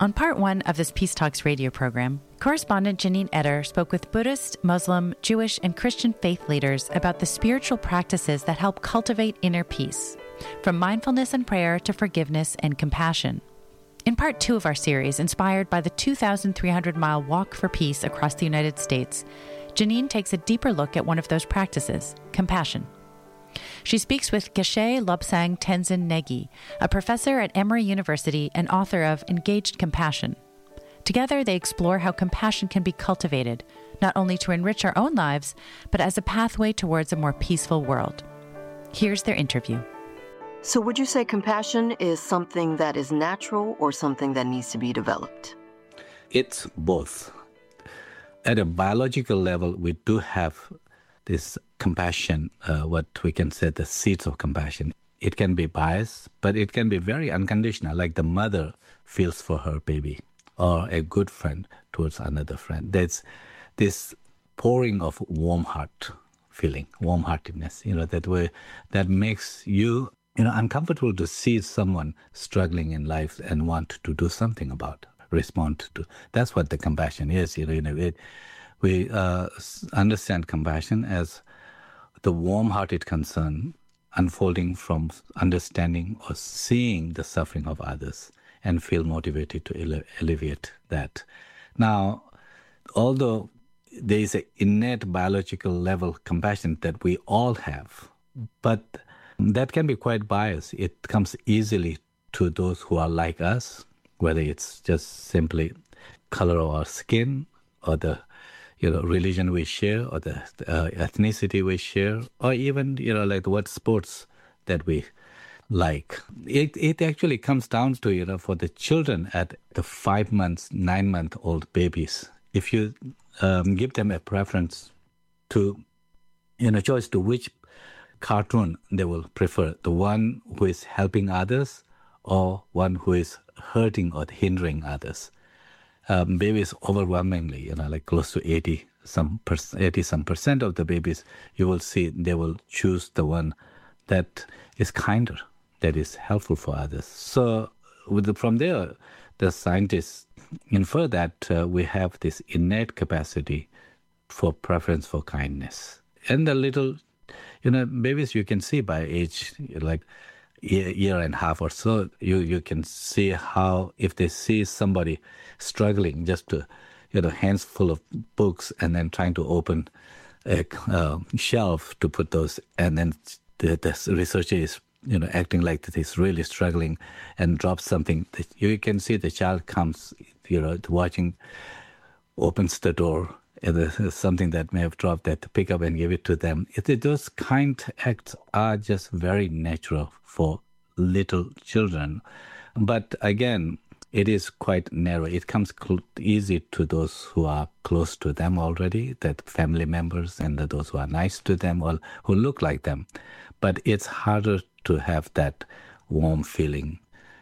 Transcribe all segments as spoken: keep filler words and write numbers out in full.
On part one of this Peace Talks radio program, correspondent Janine Eder spoke with Buddhist, Muslim, Jewish, and Christian faith leaders about the spiritual practices that help cultivate inner peace, from mindfulness and prayer to forgiveness and compassion. In part two of our series, inspired by the two thousand three hundred mile walk for peace across the United States, Janine takes a deeper look at one of those practices, compassion. She speaks with Geshe Lobsang Tenzin Negi, a professor at Emory University and author of Engaged Compassion. Together, they explore how compassion can be cultivated, not only to enrich our own lives, but as a pathway towards a more peaceful world. Here's their interview. So would you say compassion is something that is natural or something that needs to be developed? It's both. At a biological level, we do have this compassion, uh, what we can say the seeds of compassion. It can be biased, but it can be very unconditional, like the mother feels for her baby or a good friend towards another friend. There's this pouring of warm heart feeling, warm-heartedness, you know, that way, that makes you, you know, uncomfortable to see someone struggling in life and want to do something about, respond to. That's what the compassion is, you know, you know it, We uh, understand compassion as the warm-hearted concern unfolding from understanding or seeing the suffering of others and feel motivated to ele- alleviate that. Now, although there is an innate biological level compassion that we all have, but that can be quite biased. It comes easily to those who are like us, whether it's just simply color of our skin or the you know, religion we share, or the uh, ethnicity we share, or even, you know, like what sports that we like. It it actually comes down to, you know, for the children at the five months, nine month old babies, if you um, give them a preference to, you know, choice to which cartoon they will prefer, the one who is helping others or one who is hurting or hindering others. Um, babies overwhelmingly, you know, like close to eighty some percent, eighty some percent of the babies, you will see they will choose the one that is kinder, that is helpful for others. So with the, from there, the scientists infer that uh, we have this innate capacity for preference for kindness. And the little, you know, babies you can see by age, like year, year and a half or so, you, you can see how if they see somebody struggling just to, you know, hands full of books and then trying to open a uh, shelf to put those, and then the, the researcher is, you know, acting like that he's really struggling and drops something. You can see the child comes, you know, watching, opens the door, and there's something that may have dropped that to pick up and give it to them. It, those kind acts are just very natural for little children. But again, it is quite narrow. It comes cl- easy to those who are close to them already, that family members and the, those who are nice to them or who look like them. But it's harder to have that warm feeling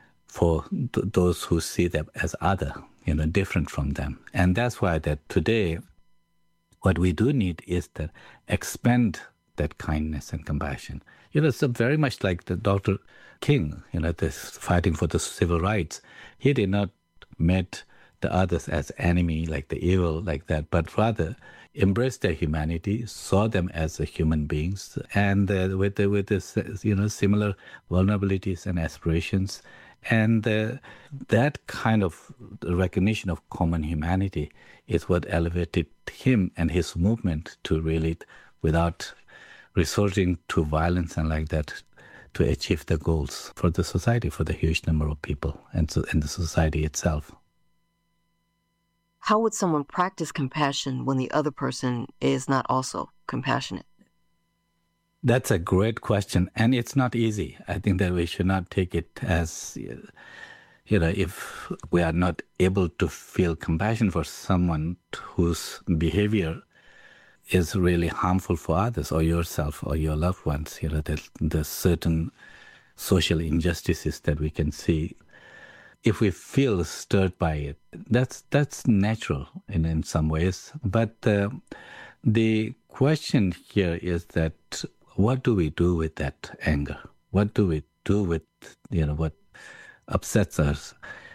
for th- those who see them as other, you know, different from them. And that's why that today, what we do need is to expand that kindness and compassion. You know, it's very much like the Doctor King, you know, this fighting for the civil rights. He did not meet the others as enemy, like the evil, like that, but rather embraced their humanity, saw them as human beings, and uh, with the, with this, you know, similar vulnerabilities and aspirations. And uh, that kind of recognition of common humanity is what elevated him and his movement to really, without resorting to violence and like that, to achieve the goals for the society, for the huge number of people and, so, and the society itself. How would someone practice compassion when the other person is not also compassionate? That's a great question, and it's not easy. I think that we should not take it as, you know, if we are not able to feel compassion for someone whose behavior is really harmful for others or yourself or your loved ones. You know, there's, there's certain social injustices that we can see. If we feel stirred by it, that's that's natural in, in some ways. But uh, the question here is that what do we do with that anger? What do we do with, you know, what upsets us?